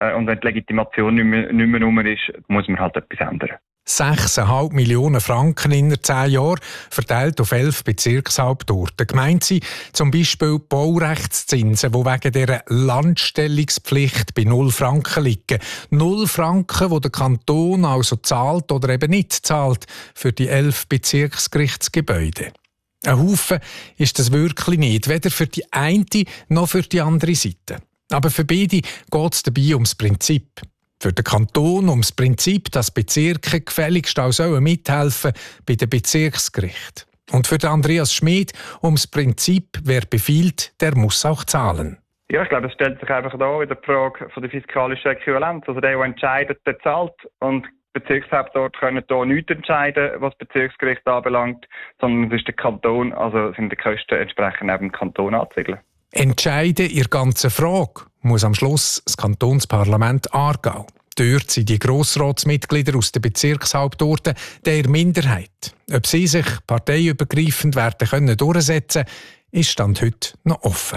Und wenn die Legitimation nicht mehr rum ist, muss man halt etwas ändern. 6,5 Millionen Franken in 10 Jahren, verteilt auf 11 Bezirkshauptorte. Gemeint sind zum Beispiel Baurechtszinsen, die wegen dieser Landstellungspflicht bei 0 Franken liegen. 0 Franken, die der Kanton also zahlt oder eben nicht zahlt für die 11 Bezirksgerichtsgebäude. Ein Haufen ist das wirklich nicht, weder für die eine noch für die andere Seite. Aber für beide geht es dabei ums Prinzip. Für den Kanton ums Prinzip, dass Bezirke gefälligst auch mithelfen bei den Bezirksgerichten. Und für Andreas Schmid ums Prinzip, wer befiehlt, der muss auch zahlen. Ja, ich glaube, es stellt sich einfach da wieder die Frage von der fiskalischen Äquivalenz. Also der entscheidet, der zahlt. Und Bezirkshauptorte können hier nichts entscheiden, was Bezirksgericht anbelangt, sondern es ist der Kanton, also sind die Kosten entsprechend neben dem Kanton anzusiedeln. Entscheiden in der ganzen Frage muss am Schluss das Kantonsparlament Aargau. Dort sind die Grossratsmitglieder aus den Bezirkshauptorten der Minderheit. Ob sie sich parteiübergreifend werden können durchsetzen, ist Stand heute noch offen.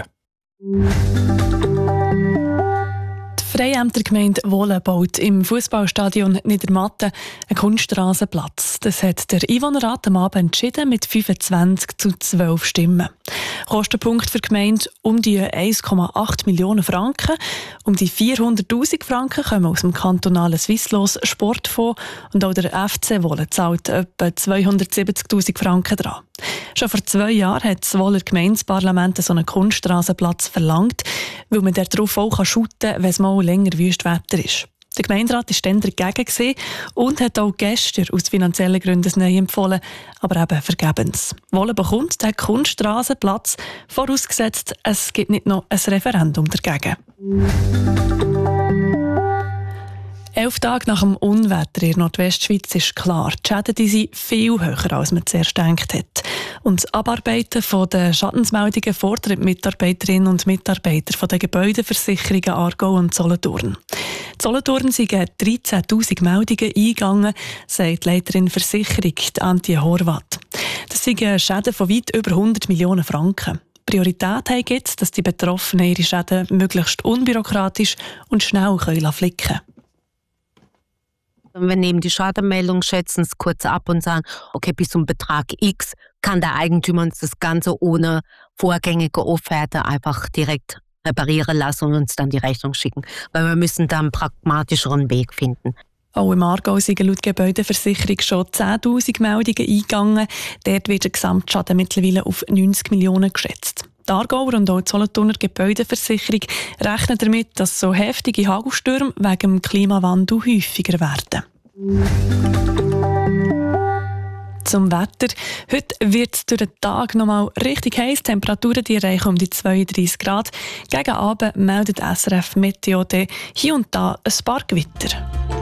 Die Freiämtergemeinde Wohlen baut im Fußballstadion Niedermatten einen Kunstrasenplatz. Das hat der Einwohnerrat am Abend entschieden mit 25-12 Stimmen. Kostenpunkt für die Gemeinde um die 1,8 Millionen Franken. Um die 400'000 Franken kommen aus dem kantonalen Swisslos Sportfonds und auch der FC Wohlen zahlt etwa 270'000 Franken dran. Schon vor 2 Jahren hat das Wohler Gemeindeparlament so einen Kunstrasenplatz verlangt, weil man darauf auch shooten kann, wenn es mal länger Wüstwetter ist. Der Gemeinderat war dann dagegen und hat auch gestern aus finanziellen Gründen es neu empfohlen, aber eben vergebens. Wohlen bekommt den Kunstrasenplatz, vorausgesetzt, es gibt nicht noch ein Referendum dagegen. 11 Tage nach dem Unwetter in der Nordwestschweiz ist klar, die Schäden sind viel höher, als man zuerst gedacht hat. Und das Abarbeiten der Schadensmeldungen fordert die Mitarbeiterinnen und Mitarbeiter von den Gebäudeversicherungen Aargau und Solothurn. In Solothurn sind 13'000 Meldungen eingegangen, sagt die Leiterin Versicherung, Antje Horvath. Das sind Schäden von weit über 100 Millionen Franken. Priorität haben jetzt, dass die Betroffenen ihre Schäden möglichst unbürokratisch und schnell flicken können. Wir nehmen die Schadenmeldung, schätzen es kurz ab und sagen, okay, bis zum Betrag X kann der Eigentümer uns das Ganze ohne vorgängige Offerte einfach direkt reparieren lassen und uns dann die Rechnung schicken. Weil wir müssen da einen pragmatischeren Weg finden. Auch im Aargau sind laut Gebäudeversicherung schon 10'000 Meldungen eingegangen. Dort wird der Gesamtschaden mittlerweile auf 90 Millionen geschätzt. Die Aargauer und auch die Solothurner Gebäudeversicherung rechnen damit, dass so heftige Hagelstürme wegen dem Klimawandel häufiger werden. Zum Wetter. Heute wird es durch den Tag noch mal richtig heiß. Die Temperaturen die erreichen um die 32 Grad. Gegen Abend meldet SRF Meteo hier und da ein paar Gewitter.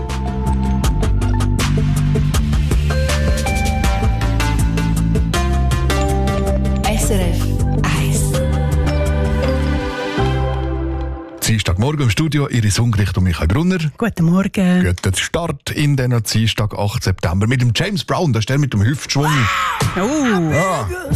SRF Dienstagmorgen im Studio, Iris Ungericht und Michael Brunner. Guten Morgen. Guten Start in den Dienstag, 8. September mit dem James Brown, der ist der mit dem Hüftschwung. Oh. Ja.